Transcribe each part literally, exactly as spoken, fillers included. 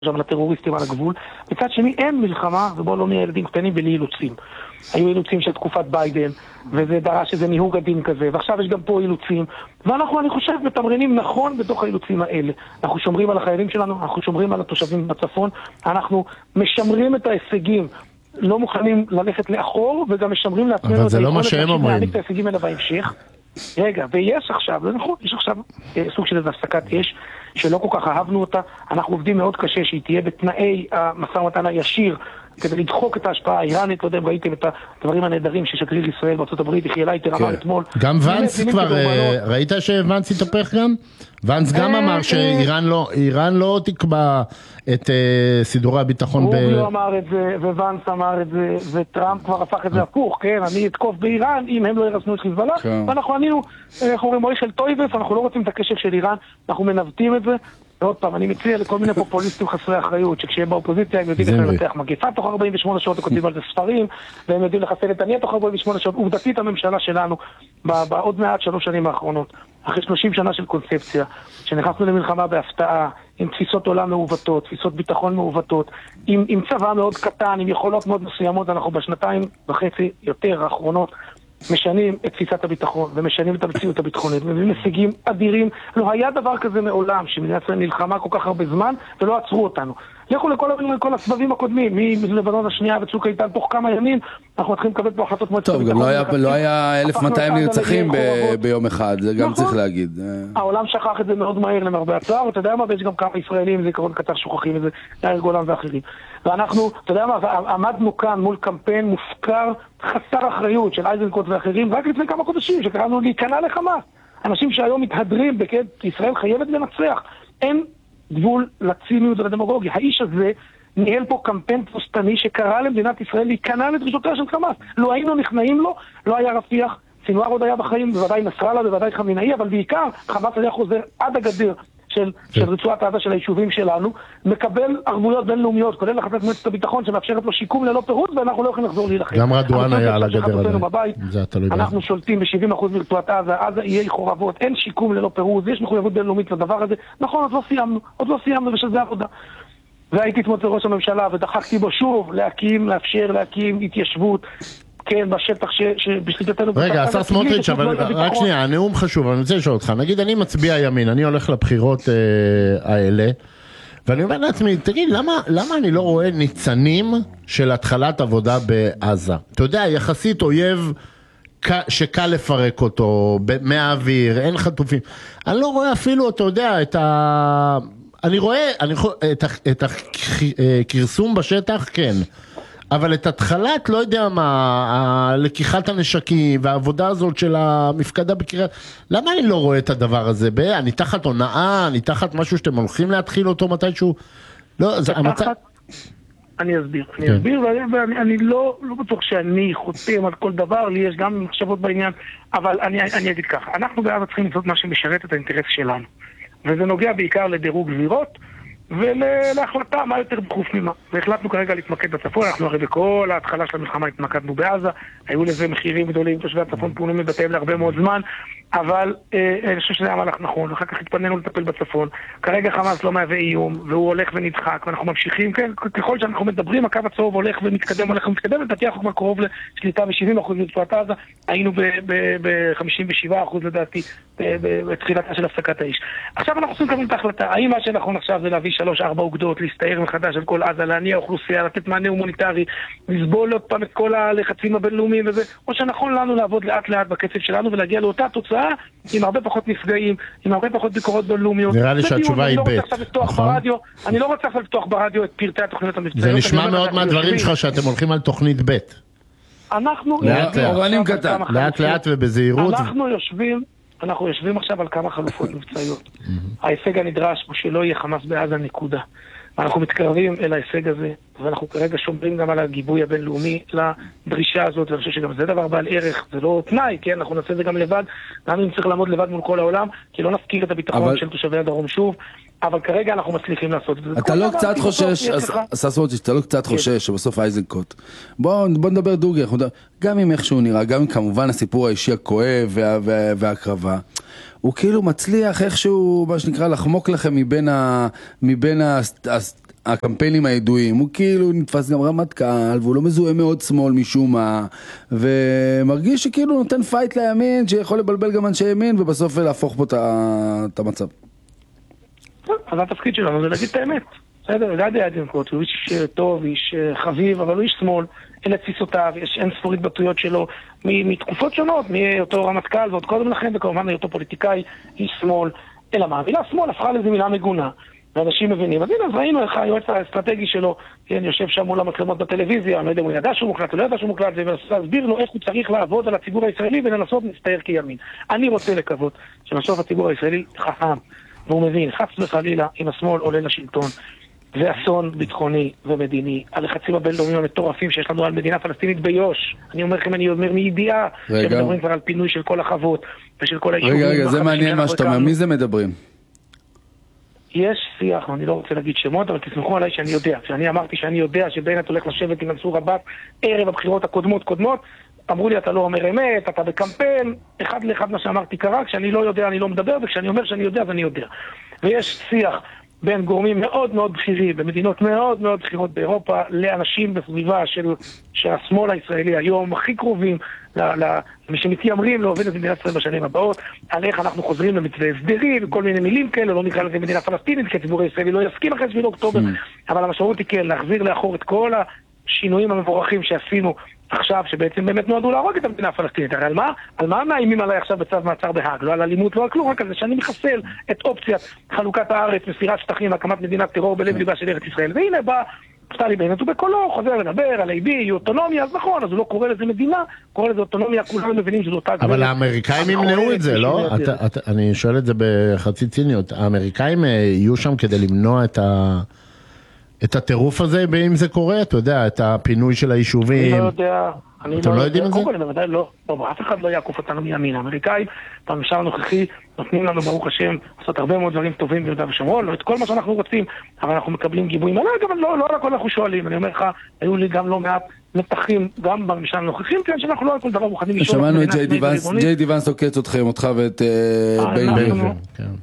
גם לטרוריסטים על הגבול. מצד שני, אין מלחמה, ובואו לא נהיה ילדים קטנים בלי אילוצים. היו אילוצים של תקופת ביידן, וזה דרש איזה ניהוג עדין כזה, ועכשיו יש גם פה אילוצים. ואנחנו, אני חושב, מתמרנים נכון בתוך האילוצים האלה. אנחנו שומרים על החיילים שלנו, אנחנו שומרים על התושבים בצפון, אנחנו משמרים את ההישגים, לא מוכנים ללכת לאחור, וגם משמרים לעצמנו... אבל זה לא מה שהם אומרים. להעניק את ההישגים האלה בהמשך. רגע, ויש עכשיו, זה נכון, יש עכשיו אה, סוג של איזו הפסקת אש, שלא כל כך אהבנו אותה. אנחנו עובדים מאוד קשה שהיא תהיה בתנאי המשא ומתן הישיר, כדי לדחוק את ההשפעה האיראנית. לא יודע אם ראיתם את הדברים הנהדרים ששגריר ישראל בארצות הברית, יחיאל אייטר, אמר אתמול. גם ואנס כבר, ראית שוואנס התהפך גם? ואנס גם אמר שאיראן לא תקבע את סידורי הביטחון. רוביו אמר את זה, וואנס אמר את זה, וטראמפ כבר הפך את זה הפוך, כן, אני אתקוף באיראן אם הם לא ירסנו את חיזבאללה, ואנחנו ענינו, אנחנו אומרים, מויש של טויבס, אנחנו לא רוצים את הקשר של איראן, אנחנו מנווטים את זה. ועוד פעם, אני מציע לכל מיני פופוליסטים חסרי אחריות, שכשיהיה באופוזיציה הם יודעים איך לנתח מגפה תוך ארבעים ושמונה שעות, וכותבים על זה ספרים, והם יודעים לחסל את עניין תוך ארבעים ושמונה שעות. עובדתית הממשלה שלנו, בעוד מעט שלוש שנים האחרונות, אחרי שלושים שנה של קונספציה, שנכנסנו למלחמה בהפתעה, עם תפיסות עולם מעוותות, תפיסות ביטחון מעוותות, עם, עם צבא מאוד קטן, עם יכולות מאוד מסוימות, אנחנו בשנתיים וחצי יותר האחרונות, משנים את תפיסת הביטחון ומשנים את המציאות הביטחונית ומביאים הישגים אדירים. לא היה דבר כזה מעולם שמדינת ישראל נלחמה כל כך הרבה זמן ולא עצרו אותנו. לכו לכל, לכל הסבבים הקודמים, מלבנון השנייה וצוק איתן, תוך כמה ימים אנחנו מתחילים לקבל פה החלטות מועצת הביטחון. טוב, גם לא היה אלף ומאתיים נרצחים ביום אחד, זה גם צריך להגיד. העולם שכח את זה מאוד מהר למרבה הצער, ואתה יודע מה, ויש גם כמה ישראלים, זיכרון קצר שוכחים את זה, יאיר גולן ואחרים. ואנחנו, אתה יודע מה, עמדנו כאן מול קמפיין מופקר, חסר אחריות של אייזנקוט ואחרים, רק לפני כמה חודשים, שקראנו להיכנע לחמאס. אנשים שהיום מתהדרים בכד, ישראל חייבת לנצח. אין גבול לציניות ולדמגוגיה. האיש הזה ניהל פה קמפיין תבוסתני שקרא למדינת ישראל להיכנע לדרישותיה של חמאס. לא היינו נכנעים לו, לא היה רפיח, סינואר עוד היה בחיים, בוודאי נסראללה, בוודאי חמינאי, אבל בעיקר חמאס היה חוזר עד הגדר של, של רצועת עזה של היישובים שלנו, מקבל ערבויות בינלאומיות, כולל החלטת מועצת הביטחון שמאפשרת לו שיקום ללא פירוט, ואנחנו לא יכולים לחזור להילחם. גם רדואן היה על הגדר הזה. אנחנו שולטים ב-שבעים אחוז מרצועת עזה, עזה יהיה חורבות, אין שיקום ללא פירוט, יש מחויבות בינלאומית לדבר הזה. נכון, עוד לא סיימנו, עוד לא סיימנו ושזה עבודה. והייתי אתמול ראש הממשלה ודחקתי בו שוב להקים, לאפשר להקים התיישבות, כן, בשטח שבשליטתנו... רגע, השר סמוטריץ', אבל רק שנייה, הנאום חשוב, אני רוצה לשאול אותך, נגיד אני מצביע ימין, אני הולך לבחירות האלה, ואני אומר לעצמי, תגיד, למה אני לא רואה ניצנים של התחלת עבודה בעזה? אתה יודע, יחסית אויב שקל לפרק אותו, מהאוויר, אין חטופים. אני לא רואה אפילו, אתה יודע, את ה... אני רואה את הכרסום בשטח, כן. אבל את התחלת, לא יודע מה, לקיחת הנשקים והעבודה הזאת של המפקדה בקריית, למה אני לא רואה את הדבר הזה? אני תחת הונאה, אני תחת משהו שאתם הולכים להתחיל אותו מתישהו? לא, זה המצב... אני אסביר, אני אסביר, ואני לא בטוח שאני חותם על כל דבר, לי יש גם מחשבות בעניין, אבל אני אגיד ככה, אנחנו בעצם צריכים לעשות מה שמשרת את האינטרס שלנו, וזה נוגע בעיקר לדירוג גבירות, ולהחלטה מה יותר דחוף ממה. והחלטנו כרגע להתמקד בצפון, אנחנו הרי בכל ההתחלה של המלחמה התמקדנו בעזה, היו לזה מחירים גדולים, תושבי הצפון פונו מבתיהם להרבה מאוד זמן, אבל אה, אני חושב שזה היה מהלך נכון, ואחר כך התפנינו לטפל בצפון. כרגע חמאס לא מהווה איום, והוא הולך ונדחק, ואנחנו ממשיכים, כן, ככל שאנחנו מדברים, הקו הצהוב הולך ומתקדם, הולך ומתקדם, לדעתי אנחנו כבר קרוב לשליטה ב-שבעים אחוז מרצועת עזה, היינו ב-חמישים ושבעה אחוז לדעתי, בתחילתה של הפסקת האש. עכשיו אנחנו עושים לקבל את ההחלטה, האם מה שנכון עכשיו זה להביא שלוש, ארבע אוגדות, להסתער מחדש על כל עזה, להניע אוכלוסייה, לתת מענה הומניטרי, לסבול עוד פעם את כל הלחצים הבינלאומיים וזה, או שנכון לנו לעבוד לאט לאט בקצב שלנו ולהגיע לאותה תוצאה עם הרבה פחות נפגעים, עם הרבה פחות ביקורות בינלאומיות. נראה לי שהתשובה היא ב', נכון? אני לא רוצה עכשיו לפתוח ברדיו את פרטי התוכניות המבצעיות. זה נשמע מאוד מהדברים שלך שאתם הולכים על תוכנית ב'. אנחנו לאט לאט ובזהירות. אנחנו יושבים אנחנו יושבים עכשיו על כמה חלופות מבצעיות. ההישג הנדרש הוא שלא יהיה חמאס בעזה נקודה. אנחנו מתקרבים אל ההישג הזה, ואנחנו כרגע שומרים גם על הגיבוי הבינלאומי לדרישה הזאת, ואני חושב שגם זה דבר בעל ערך, זה לא תנאי, כן? אנחנו נעשה את זה גם לבד, גם אם צריך לעמוד לבד מול כל העולם, כי לא נפקיר את הביטחון אבל... של תושבי הדרום שוב, אבל כרגע אנחנו מצליחים לעשות את זה. אתה לא קצת חושש, ססמוטריץ', אתה לא קצת חושש שבסוף אייזנקוט, בוא נדבר דוגרי, גם אם איכשהו נראה, גם כמובן הסיפור האישי הכואב וההקרבה, הוא כאילו מצליח איכשהו, מה שנקרא, לחמוק לכם מבין, ה, מבין ה, ה, הקמפיינים הידועים. הוא כאילו נתפס גם רמת קהל, והוא לא מזוהה מאוד שמאל משום מה, ומרגיש שכאילו נותן פייט לימין, שיכול לבלבל גם אנשי ימין, ובסוף להפוך פה את המצב. אז התפקיד שלנו זה להגיד את האמת. בסדר, גדי איזנקוט, הוא איש טוב, איש חביב, אבל הוא איש שמאל, אלה תפיסותיו, יש אין ספור התבטאויות שלו, מתקופות שונות, מאותו רמטכ"ל ועוד קודם לכן, וכמובן מאותו פוליטיקאי, איש שמאל, אלא מה? המילה שמאל הפכה לזה מילה מגונה, ואנשים מבינים. אז הנה, אז ראינו איך היועץ האסטרטגי שלו, כן, יושב שם מול המצלמות בטלוויזיה, אני לא יודע אם הוא ידע שהוא מוקלט, הוא לא ידע שהוא מוקלט, ולהסביר לו איך הוא צריך לעבוד על הציבור הישראלי ולנסות להסתער כימין. אני רוצה לקוות שבסוף הציבור הישראלי חכם, והוא מבין, חץ וחלילה, אם השמאל עולה לשלטון, ואסון ביטחוני ומדיני, הלחצים הבינלאומיים המטורפים שיש לנו על מדינה פלסטינית ביו"ש. אני אומר לכם, אני אומר מידיעה, שמדברים כבר על פינוי של כל החוות ושל כל היישובים. רגע, רגע, זה מעניין מה שאתה אומר, מי זה מדברים? יש שיח, אני לא רוצה להגיד שמות, אבל תסמכו עליי שאני יודע. כשאני אמרתי שאני יודע שבנט הולך לשבת עם מנסור עבאס ערב הבחירות הקודמות קודמות, אמרו לי, אתה לא אומר אמת, אתה בקמפיין, אחד לאחד מה שאמרתי קרה, כשאני לא יודע, אני לא מדבר, וכשאני אומר שאני יודע, אז אני יודע. ויש שיח בין גורמים מאוד מאוד בכירים, במדינות מאוד מאוד בכירות באירופה, לאנשים בסביבה של, של השמאל הישראלי היום, הכי קרובים, למי שמתיימרים להוביל את מדינת ישראל בשנים הבאות, על איך אנחנו חוזרים למתווה הסדרי, וכל מיני מילים כאלה, לא נקרא לזה מדינה פלסטינית, כי הציבור הישראלי לא יסכים אחרי שבעה באוקטובר, אבל המשמעות היא כן, להחזיר לאחור את כל השינויים המבורכים שעשינו עכשיו, שבעצם באמת נועדו להרוג את המדינה הפלסטינית. הרי על מה? על מה מאיימים עליי עכשיו בצו מעצר בהאג? לא על אלימות, לא על כלום, רק על זה שאני מחסל את אופציית חלוקת הארץ, מסירת שטחים, הקמת מדינת טרור בלב ליבה של ארץ ישראל. והנה בא נפתלי בנט, ובקולו חוזר לדבר על איי בי, אוטונומיה, אז נכון, אז הוא לא קורא לזה מדינה, קורא לזה אוטונומיה, כולנו מבינים שזו אותה... אבל האמריקאים ימנעו את זה, לא? אני שואל את זה בחצי ציניות. האמריקאים יהיו שם כדי למנוע את ה... את הטירוף הזה, אם זה קורה, אתה יודע, את הפינוי של היישובים. אני לא יודע, אתם לא יודעים את זה? קודם כל, בוודאי לא, אף אחד לא יעקוף אותנו מימין. האמריקאים, בממשל הנוכחי, נותנים לנו, ברוך השם, לעשות הרבה מאוד דברים טובים ביהודה ושומרון, לא את כל מה שאנחנו רוצים, אבל אנחנו מקבלים גיבוי מלא, גם לא על הכל אנחנו שואלים. אני אומר לך, היו לי גם לא מעט מתחים, גם בממשל הנוכחי, כן, שאנחנו לא על כל דבר מוכנים לשאול. שמענו את ג'יי די ואנס תוקץ אתכם, אותך ואת בן גביר.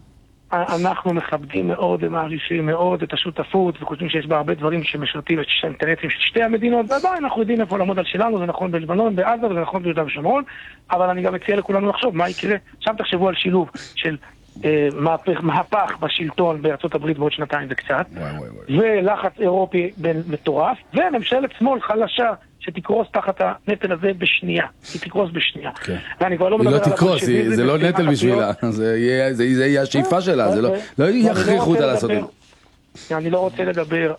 אנחנו מכבדים מאוד ומעריכים מאוד את השותפות וחושבים שיש בה הרבה דברים שמשרתים את האינטרסים של שתי המדינות, ועדיין אנחנו יודעים איפה לעמוד על שלנו, זה נכון בלבנון, בעזה וזה נכון ביהודה ושומרון, אבל אני גם מציע לכולנו לחשוב מה יקרה. עכשיו תחשבו על שילוב של אה, מהפך, מהפך בשלטון בארצות הברית בעוד שנתיים וקצת, ולחץ אירופי בין מטורף, וממשלת שמאל חלשה שתקרוס תחת הנטל הזה בשנייה. היא תקרוס בשנייה. ואני כבר לא מדבר על... היא לא תקרוס, זה לא נטל בשבילה. זה יהיה השאיפה שלה, זה לא יכריחו אותה לעשות את זה. אני לא רוצה לדבר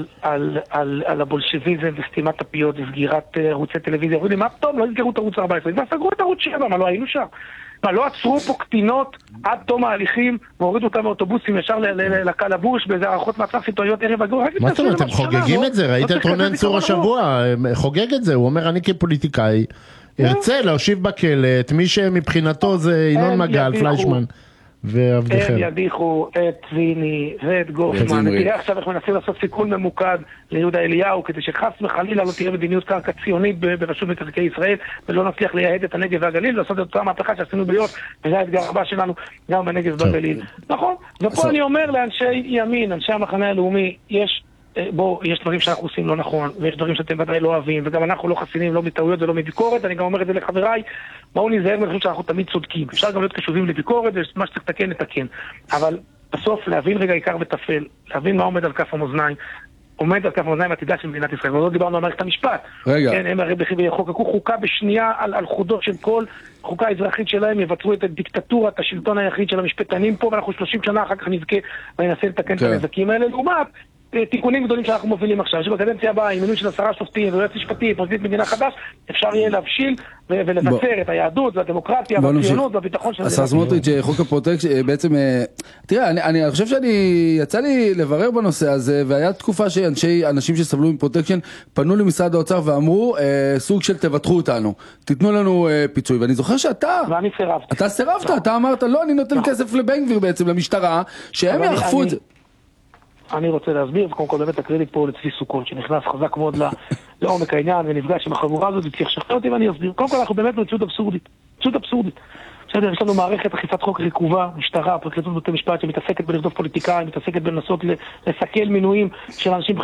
על הבולשביזם וסתימת הפיות וסגירת ערוצי טלוויזיה. אומרים לי, מה פתאום? לא יסגרו את ערוץ ארבע עשרה. כבר סגרו את ערוץ שבע, מה לא היינו שם? מה, לא עצרו פה קטינות עד תום ההליכים והורידו אותם מאוטובוסים ישר לקלבוש באיזה הערכות מעצר סיטואיות ערב הגור? מה זאת אומרת, אתם חוגגים את זה? ראית את רונן צור השבוע, חוגג את זה, הוא אומר אני כפוליטיקאי ארצה להושיב בכלא את מי שמבחינתו זה ינון מגל, פליישמן ועבדיכם. הם ידיחו את ויני ואת גורפמן, ותראה עכשיו איך מנסים לעשות סיכון ממוקד ליהודה אליהו, כדי שחס וחלילה לא תהיה מדיניות קרקע ציונית ברשות מקרקעי ישראל, ולא נצליח לייהד את הנגב והגליל, לעשות את אותה מהפכה שעשינו ביו"ש, וזה האתגר הבא שלנו גם בנגב והגליל. נכון? ופה אני אומר לאנשי ימין, אנשי המחנה הלאומי, יש בוא, יש דברים שאנחנו עושים לא נכון, ויש דברים שאתם ודאי לא אוהבים, וגם אנחנו לא חסינים, לא מטעויות ולא מביקורת, אני גם אומר את זה לחבריי, בואו נזהר מלחים שאנחנו תמיד צודקים, אפשר גם להיות קשובים לביקורת, ומה שצריך לתקן, נתקן, אבל בסוף להבין רגע עיקר וטפל, להבין מה עומד על כף המאזניים, עומד על כף המאזניים עתידה של מדינת ישראל, ולא דיברנו על מערכת המשפט, רגע. כן, הם הרי חוקקו חוקה בשנייה על, על חודות של כל חוקה האזרחית שלהם, יבצרו את הדיקטטורת, השלטון היחיד של המשפטנים פה, ואנחנו שלושים שנה אחר כך נזכה וננסה לתקן כן. את הנזקים האלה, לעומת תיקונים גדולים שאנחנו מובילים עכשיו, שבקדנציה הבאה, עם מינוי של עשרה שופטים ויועץ משפטי, פרקליט מדינה חדש, אפשר יהיה להבשיל ולבצר את היהדות והדמוקרטיה והציונות והביטחון של מדינת ישראל. השר סמוטריץ', חוק הפרוטקשן, בעצם, תראה, אני חושב שאני, יצא לי לברר בנושא הזה, והיה תקופה שאנשים שסבלו מפרוטקשן פנו למשרד האוצר ואמרו, סוג של תבטחו אותנו, תיתנו לנו פיצוי, ואני זוכר שאתה, ואני סירבתי. אתה סירבת, אתה אמרת, לא, אני נותן כסף לבן גביר בעצם, למשטרה, שהם יאכפו את זה. אני רוצה להסביר, וקודם כל באמת הקרדיט פה לצבי סוכות, שנכנס חזק מאוד לעומק העניין, ונפגש עם החבורה הזאת, וצריך לשכנע אותי ואני אסביר. קודם כל אנחנו באמת במציאות אבסורדית. מציאות אבסורדית. בסדר, יש לנו מערכת אכיפת חוק רקובה, משטרה, פרקליטות בתי משפט שמתעסקת בלרדוף פוליטיקאים, מתעסקת בלנסות לסכל מינויים של אנשים